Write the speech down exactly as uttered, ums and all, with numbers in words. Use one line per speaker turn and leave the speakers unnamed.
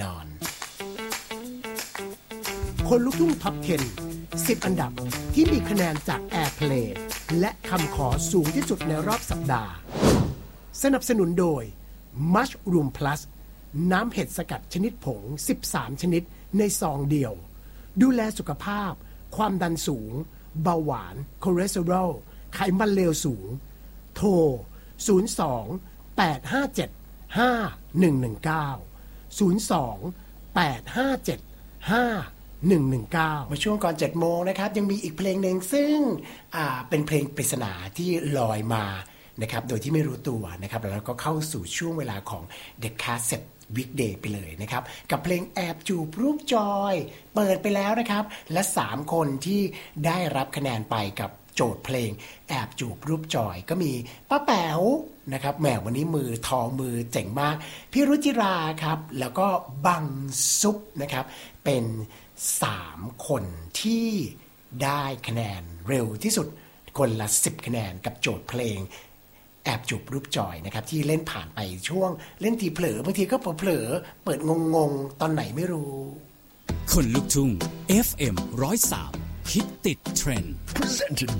นอนคนลุกทุ่งท็อปสิบ สิบอันดับที่มีคะแนนจาก Airplay และคำขอสูงที่สุดในรอบสัปดาห์สนับสนุนโดย Mushroom Plus น้ำเห็ดสกัดชนิดผงสิบสามชนิดในซองเดียวดูแลสุขภาพความดันสูงเบาหวานคอเลสเตอรอลไขมันเลวสูงโทรศูนย์ สอง แปด ห้า เจ็ด ห้า หนึ่ง หนึ่ง เก้า ศูนย์ สอง แปด ห้า เจ็ด ห้า หนึ่ง หนึ่ง เก้ามาช่วงก่อนเจ็ดโมงนะครับยังมีอีกเพลงหนึ่งซึ่งอ่าเป็นเพลงปริศนาที่ลอยมานะครับโดยที่ไม่รู้ตัวนะครับแล้วก็เข้าสู่ช่วงเวลาของ The Cassette Weekday ไปเลยนะครับกับเพลงแอบจูบรูปจอยเปิดไปแล้วนะครับและสามคนที่ได้รับคะแนนไปกับโจทย์เพลงแอบจูบรูปจอยก็มีป้าแป๋วนะครับแหมวันนี้มือทองมือเจ๋งมากพี่รุจิราครับแล้วก็บังซุปนะครับเป็นสามคนที่ได้คะแนนเร็วที่สุดคนละสิบคะแนนกับโจทย์เพลงแอบจูบรูปจอยนะครับที่เล่นผ่านไปช่วงเล่นทีเผลอบางทีก็เผลอเปิดงงๆตอนไหนไม่รู้
คนลุกทุ่ง เอฟ เอ็ม หนึ่งศูนย์สาม ฮิตติดเทรนด์
Presented